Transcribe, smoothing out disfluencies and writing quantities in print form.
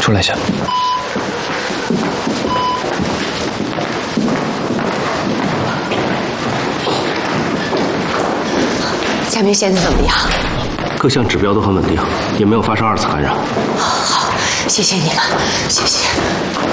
出来一下。 佳明现在怎么样？ 各项指标都很稳定，也没有发生2次感染。 好，谢谢你们，谢谢。